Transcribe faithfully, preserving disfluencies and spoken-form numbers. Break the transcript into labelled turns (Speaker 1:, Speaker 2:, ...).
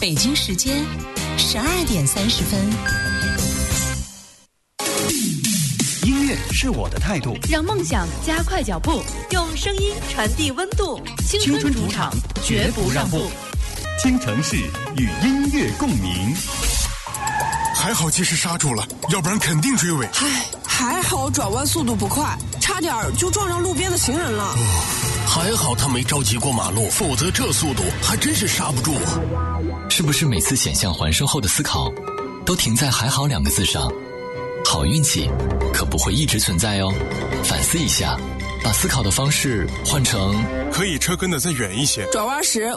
Speaker 1: 北京时间十二点三十分。
Speaker 2: 音乐是我的态度，
Speaker 3: 让梦想加快脚步，用声音传递温度。青春主场，绝不让步。
Speaker 4: 京城市与音乐共鸣。
Speaker 5: 还好及时刹住了，要不然肯定追尾。
Speaker 6: 唉，还好转弯速度不快，差点就撞上路边的行人了。
Speaker 5: 哦，还好他没着急过马路，否则这速度还真是刹不住啊。
Speaker 7: 是不是每次险象环生后的思考都停在还好两个字上？好运气可不会一直存在哦，反思一下，把思考的方式换成
Speaker 5: 可以车跟得再远一些，
Speaker 6: 转弯时